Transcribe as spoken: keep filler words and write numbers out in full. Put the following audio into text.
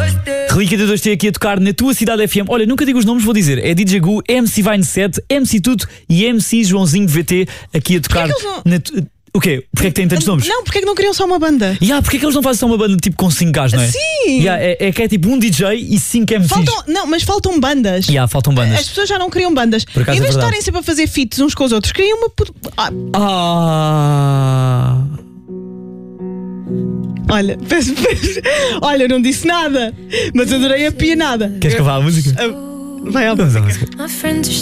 Relíquia D dois T aqui a tocar na tua cidade F M. Olha, nunca digo os nomes, vou dizer. É D J Gu, M C Vine sete, M C Tuto e M C Joãozinho V T aqui a tocar. Porquê que eles não- na tu... O quê? Porquê é que têm tantos nomes? Não, porque é que não queriam só uma banda? Yeah, porquê é que eles não fazem só uma banda tipo com cinco gajos, não é? Sim! Yeah, é, é que é tipo um D J e cinco M Cs. Faltam, não, mas faltam bandas. Yeah, faltam bandas. As pessoas já não queriam bandas. Por acaso Em é vez de verdade. estarem sempre a fazer feats uns com os outros, queriam uma. pu- Ah, Ah. olha, peço, peço- olha, não disse nada, mas adorei a pianada. Queres que eu vá à música? Vai ao Vamos à música. My friends are